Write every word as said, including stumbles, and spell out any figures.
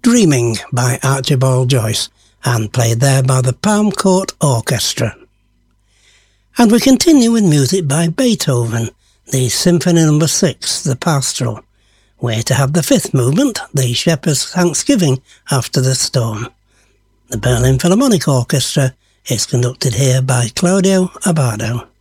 Dreaming by Archibald Joyce, and played there by the Palm Court Orchestra. And we continue with music by Beethoven, the Symphony number six, the Pastoral. We're to have the fifth movement, the Shepherd's Thanksgiving After the Storm. The Berlin Philharmonic Orchestra is conducted here by Claudio Abbado.